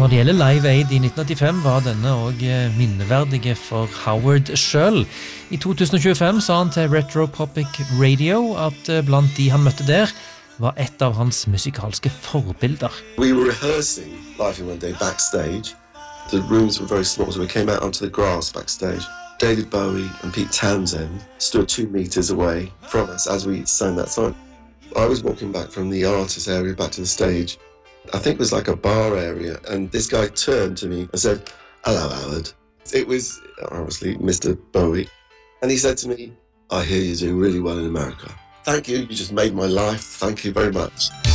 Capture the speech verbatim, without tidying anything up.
Når det gjelder Live Aid i nitten åttifem var denne også minneverdige for Howard selv. I to tusen og tjuefem sa han til Retropopic Radio at blant de han møtte der var et av hans musikalske forbilder. We were rehearsing live in one day backstage. The rooms were very small, so we came out onto the grass backstage. David Bowie and Pete Townsend stood two meters away from us as we sang that song. I was walking back from the artist area back to the stage. I think it was like a bar area, and this guy turned to me and said, "Hello, Howard." It was obviously Mister Bowie, and he said to me, "I hear you're doing really well in America. Thank you, you just made my life. Thank you very much."